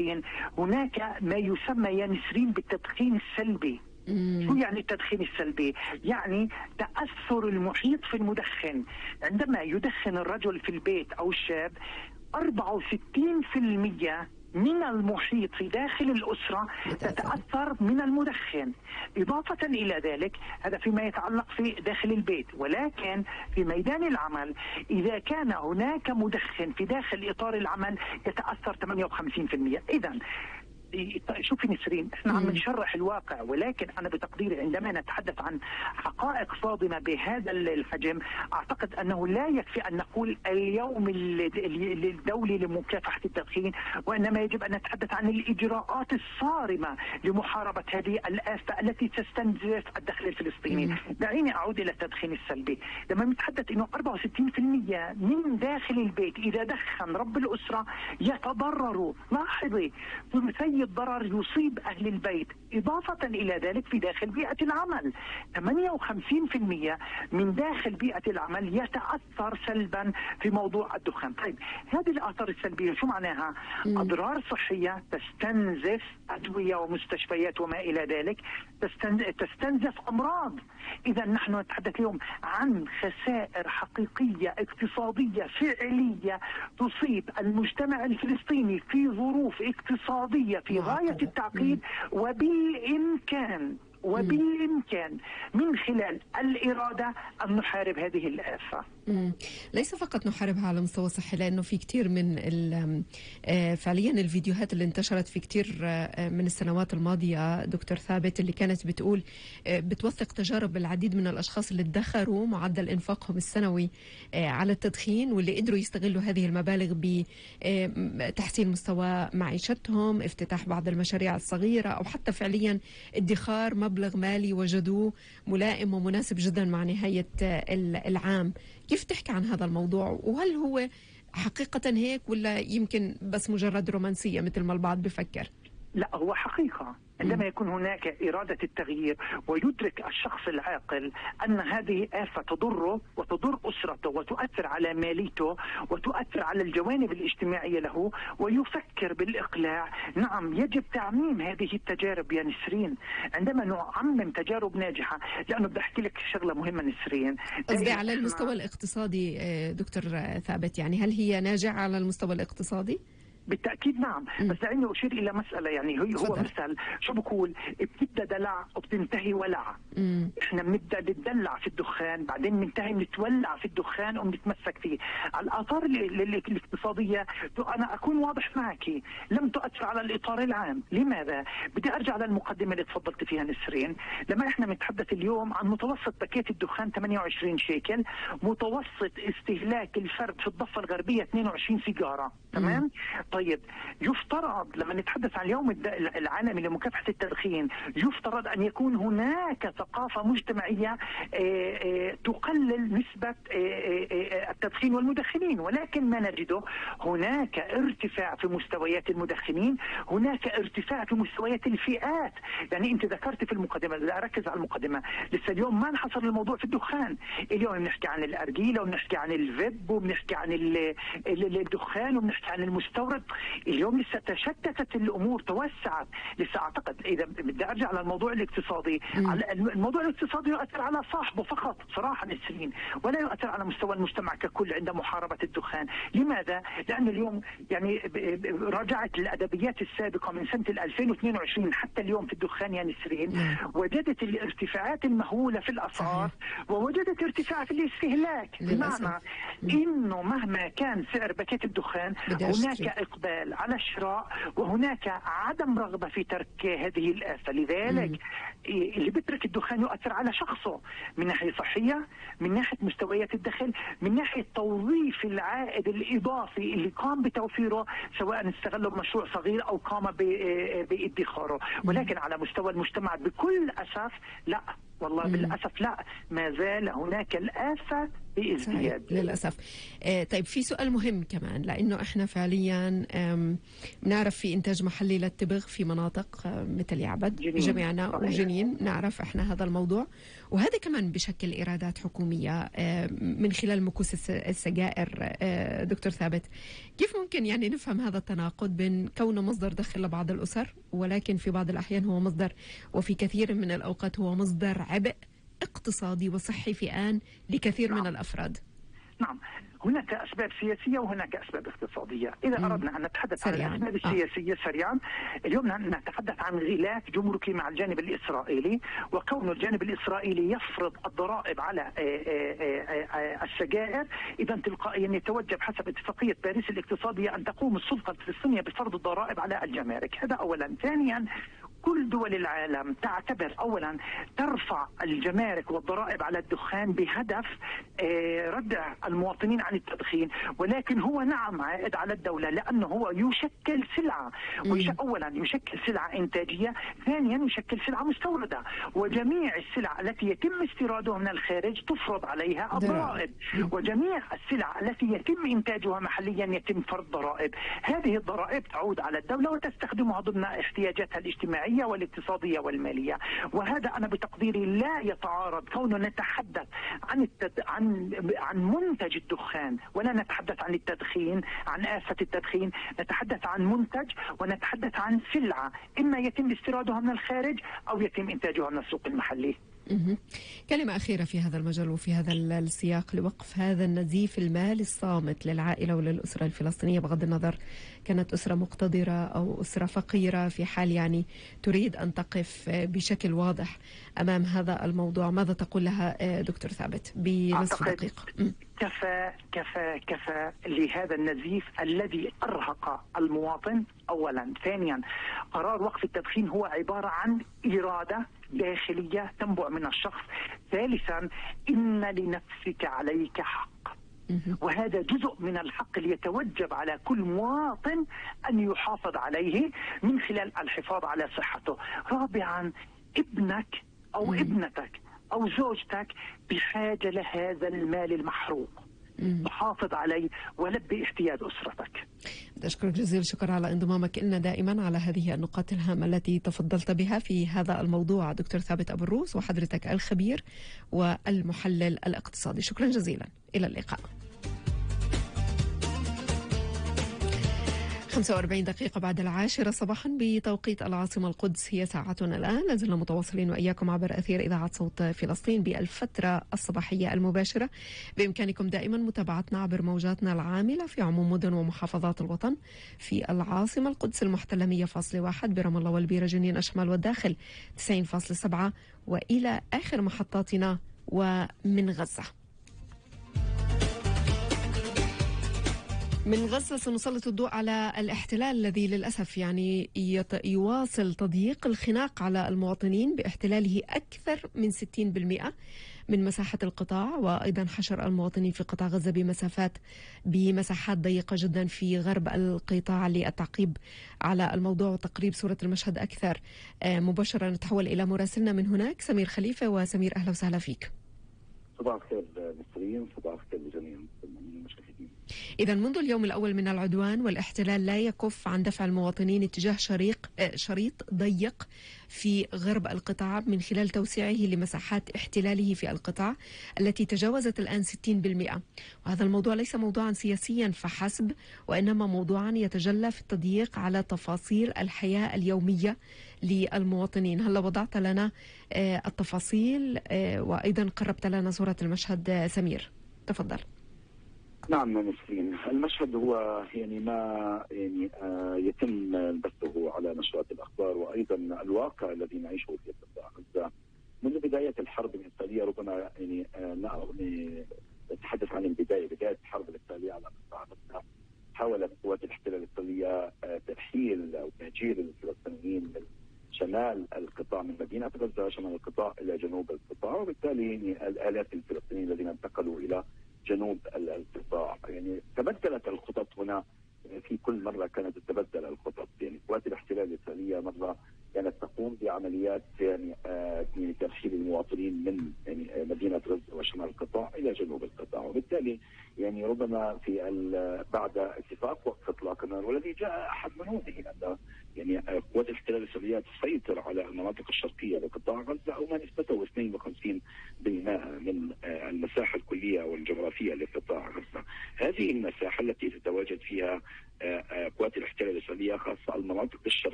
فلسطين هناك ما يسمى يا نسرين بالتدخين السلبي. شو يعني التدخين السلبي؟ يعني تأثر المحيط في المدخن. عندما يدخن الرجل في البيت أو الشاب 64% من المحيط في داخل الأسرة تتأثر من المدخن. إضافة إلى ذلك هذا فيما يتعلق في داخل البيت، ولكن في ميدان العمل إذا كان هناك مدخن في داخل إطار العمل يتأثر 58%. إذن شوفي نسرين، احنا عم نشرح الواقع، ولكن انا بتقديري عندما نتحدث عن حقائق صادمه بهذا الحجم اعتقد انه لا يكفي ان نقول اليوم الدولي لمكافحه التدخين، وانما يجب ان نتحدث عن الاجراءات الصارمه لمحاربه هذه الآفة التي تستنزف الدخل الفلسطيني. دعيني اعود الى التدخين السلبي. لما نتحدث انه 64% من داخل البيت اذا دخن رب الاسره يتضرروا، لاحظي ثلثي الضرر يصيب أهل البيت. إضافة إلى ذلك في داخل بيئة العمل 58% من داخل بيئة العمل يتأثر سلبا في موضوع الدخان. طيب هذه الآثار السلبية شو معناها؟ أضرار صحية، تستنزف أدوية ومستشفيات وما إلى ذلك، تستنزف أمراض. إذا نحن نتحدث اليوم عن خسائر حقيقية اقتصادية فعلية تصيب المجتمع الفلسطيني في ظروف اقتصادية في غاية التعقيد، وبالإمكان من خلال الإرادة أن نحارب هذه الآفة. ليس فقط نحاربها على مستوى صحي، لأنه في كتير من فعليا الفيديوهات اللي انتشرت في كتير من السنوات الماضية دكتور ثابت اللي كانت بتقول بتوثق تجارب العديد من الأشخاص اللي ادخروا معدل إنفاقهم السنوي على التدخين، واللي قدروا يستغلوا هذه المبالغ بتحسين مستوى معيشتهم، افتتاح بعض المشاريع الصغيرة، أو حتى فعليا ادخار مبلغ مالي وجدوه ملائم ومناسب جدا مع نهاية العام. كيف تحكي عن هذا الموضوع؟ وهل هو حقيقة هيك ولا يمكن بس مجرد رومانسية مثل ما البعض بفكر؟ لا، هو حقيقة. عندما يكون هناك إرادة التغيير ويدرك الشخص العاقل أن هذه آفة تضره وتضر أسرته وتؤثر على ماليته وتؤثر على الجوانب الاجتماعية له ويفكر بالإقلاع، نعم يجب تعميم هذه التجارب يا نسرين. عندما نعمم تجارب ناجحة، لأنه بدي أحكي لك شغلة مهمة نسرين، قصدي على المستوى الاقتصادي دكتور ثابت، يعني هل هي ناجعة على المستوى الاقتصادي؟ بالتأكيد نعم. بس دعيني أشير إلى مسألة، يعني هو مثل شو بقول، بتبدأ دلع وبتنتهي ولع. إحنا بنبدأ نتدلع في الدخان، بعدين بننتهي نتولع في الدخان وبنتمسك فيه. الآثار الاقتصادية أنا أكون واضح معك لم تؤثر على الإطار العام. لماذا؟ بدي أرجع للمقدمة اللي تفضلت فيها نسرين. لما إحنا بنتحدث اليوم عن متوسط باكيت الدخان 28 شيكل، متوسط استهلاك الفرد في الضفة الغربية 22 سيجارة، تمام؟ طيب يفترض لما نتحدث عن اليوم العالمي لمكافحة التدخين يفترض أن يكون هناك ثقافة مجتمعية تقلل نسبة التدخين والمدخنين، ولكن ما نجده هناك ارتفاع في مستويات المدخنين، هناك ارتفاع في مستويات الفئات. يعني أنت ذكرت في المقدمة، بدي أركز على المقدمة، لسه اليوم ما انحصر الموضوع في الدخان. اليوم بنحكي عن الأرجيلة وبنحكي عن الفيب وبنحكي عن الدخان وبنحكي عن المستورد. اليوم لسه تشتتت الامور، توسعت. لسه اعتقد اذا بدي ارجع للموضوع الاقتصادي، الموضوع الاقتصادي يؤثر على صاحبه فقط صراحه نسرين، ولا يؤثر على مستوى المجتمع ككل عند محاربه الدخان. لماذا؟ لان اليوم يعني راجعت الادبيات السابقه من سنه 2022 حتى اليوم في الدخان يا نسرين، وجدت الارتفاعات المهوله في الاسعار ووجدت ارتفاع في الاستهلاك. بمعنى انه مهما كان سعر باكيت الدخان هناك إقبال على الشراء وهناك عدم رغبة في ترك هذه الآفة. لذلك اللي بيترك الدخان يؤثر على شخصه من ناحية صحية، من ناحية مستويات الدخل، من ناحية توظيف العائد الإضافي اللي قام بتوفيره، سواء استغله بمشروع صغير أو قام بادخاره. ولكن على مستوى المجتمع بكل أسف لا، والله بالأسف لا، ما زال هناك الآفة بازدياد للأسف. طيب في سؤال مهم كمان، لأنه إحنا فعليا بنعرف في إنتاج محلي للتبغ في مناطق مثل يعبد جميعنا وجنين، نعرف إحنا هذا الموضوع، وهذا كمان بشكل إيرادات حكومية من خلال مكوس السجائر. دكتور ثابت، كيف ممكن يعني نفهم هذا التناقض بين كونه مصدر دخل لبعض الأسر، ولكن في بعض الأحيان هو مصدر، وفي كثير من الأوقات هو مصدر عبء اقتصادي وصحي في آن لكثير من الأفراد؟ نعم، هناك أسباب سياسية وهناك أسباب اقتصادية. إذا أردنا أن نتحدث عن الأسباب السياسية سريعا، اليوم نتحدث عن غلاف جمركي مع الجانب الإسرائيلي، وكون الجانب الإسرائيلي يفرض الضرائب على السجائر، إذا تلقائيا يتوجب حسب اتفاقية باريس الاقتصادية أن تقوم السلطة الفلسطينية بفرض الضرائب على الجمارك. هذا أولا. ثانيا، كل دول العالم تعتبر أولا ترفع الجمارك والضرائب على الدخان بهدف ردع المواطنين عن التدخين، ولكن هو نعم عائد على الدولة، لأنه هو يشكل سلعة، أولا يشكل سلعة إنتاجية، ثانيا يشكل سلعة مستوردة، وجميع السلع التي يتم استيرادها من الخارج تفرض عليها الضرائب، وجميع السلع التي يتم إنتاجها محليا يتم فرض ضرائب. هذه الضرائب تعود على الدولة وتستخدمها ضمن احتياجاتها الاجتماعية والاقتصادية والمالية. وهذا أنا بتقديري لا يتعارض، كونه نتحدث عن منتج الدخان ولا نتحدث عن التدخين، عن آفة التدخين، نتحدث عن منتج ونتحدث عن سلعة إما يتم استيرادها من الخارج أو يتم إنتاجها من السوق المحلي. كلمة أخيرة في هذا المجال وفي هذا السياق لوقف هذا النزيف المالي الصامت للعائلة وللأسرة الفلسطينية، بغض النظر كانت أسرة مقتدرة أو أسرة فقيرة، في حال يعني تريد أن تقف بشكل واضح أمام هذا الموضوع، ماذا تقول لها دكتور ثابت بنصف دقيقة؟ كفى لهذا النزيف الذي أرهق المواطن أولا. ثانيا، قرار وقف التدخين هو عبارة عن إرادة داخلية تنبع من الشخص. ثالثا، إن لنفسك عليك حق، وهذا جزء من الحق اللي يتوجب على كل مواطن أن يحافظ عليه من خلال الحفاظ على صحته. رابعا، ابنك أو ابنتك أو زوجتك بحاجة لهذا المال المحروق، تحافظ عليه ولبي احتياج أسرتك. أشكرك جزيل الشكر على انضمامك لنا دائما على هذه النقاط الهامة التي تفضلت بها في هذا الموضوع، دكتور ثابت أبو الروس، وحضرتك الخبير والمحلل الاقتصادي. شكرا جزيلا، إلى اللقاء. 45 دقيقة بعد 10 صباحا بتوقيت العاصمة القدس، هي ساعتنا الآن. لازلنا متواصلين وإياكم عبر أثير إذاعة صوت فلسطين بالفترة الصباحية المباشرة. بإمكانكم دائما متابعتنا عبر موجاتنا العاملة في عموم مدن ومحافظات الوطن، في العاصمة القدس المحتلة 100.1، برام الله والبيرة جنين الشمال والداخل 90.7، وإلى آخر محطاتنا ومن غزة. من غزة سنسلط الضوء على الاحتلال الذي للأسف يعني يواصل تضييق الخناق على المواطنين باحتلاله أكثر من 60% من مساحة القطاع، وأيضا حشر المواطنين في قطاع غزة بمساحات ضيقة جدا في غرب القطاع. للتعقيب على الموضوع وتقريب صورة المشهد أكثر مباشرة نتحول إلى مراسلنا من هناك سمير خليفة. وسمير، أهلا وسهلا فيك. صباح الخير مصريين، صباح الخير لجميع المشاهدين. إذا منذ اليوم الأول من العدوان والاحتلال لا يكف عن دفع المواطنين اتجاه شريط ضيق في غرب القطاع من خلال توسيعه لمساحات احتلاله في القطاع التي تجاوزت الآن 60%. وهذا الموضوع ليس موضوعا سياسيا فحسب، وإنما موضوعا يتجلى في التضييق على تفاصيل الحياة اليومية للمواطنين. هلا وضعت لنا التفاصيل وأيضا قربت لنا صورة المشهد. سمير، تفضل. نعم مسلمين، المشهد هو يعني ما يعني يتم بثه على نشرات الأخبار، وأيضا الواقع الذي نعيشه في قطاع غزة منذ بداية الحرب الإسرائيلية. ربما يعني نتحدث عن بداية الحرب الإسرائيلية على قطاع غزة. حاولت قوات الاحتلال الإسرائيلية ترحيل أو تهجير الفلسطينيين من شمال القطاع، من مدينة غزة شمال القطاع إلى جنوب القطاع، وبالتالي يعني الآلاف الفلسطينيين الذين انتقلوا إلى جنوب القطاع. يعني تبدلت الخطط هنا، في كل مرة كانت تتبدل الخطط. يعني قوات الاحتلال الإسرائيلية مرة كانت تقوم بعمليات يعني ترحيل المواطنين من يعني مدينه غزه وشمال القطاع الى جنوب القطاع، وبالتالي يعني ربما في بعد اتفاق وقف اطلاق النار والذي جاء احد بنوده ان يعني قوات الاحتلال الاسرائيليه تسيطر على المناطق الشرقيه لقطاع غزه او ما نسبته 52% من المساحه الكليه والجغرافيه لقطاع غزه. هذه المساحه التي تتواجد فيها قوات الاحتلال الاسرائيليه خاصه المناطق الشرقيه